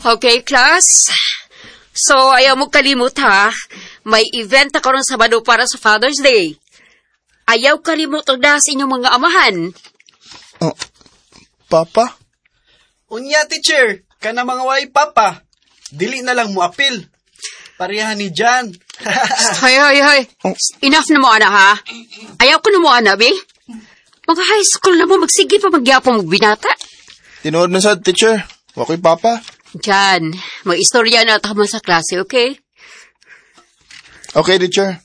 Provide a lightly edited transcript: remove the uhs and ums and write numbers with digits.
Okay, class. So, ayaw mo kalimut ha. May event na karon Sabado para sa Father's Day. Ayaw kalimut og sa inyong mga amahan. Papa? Unya, teacher. Kana mga way papa. Dili na lang mo apil. Pareha ni Jan. Hoy. Enough na mo, ana, ha? Ayaw ko na mo, ana, be. Mga high school na mo, magsige pa magyapong binata. Tinuod na sad, teacher. Wakoy papa. Jan, may istorya na tama sa klase, okay? Okay, teacher.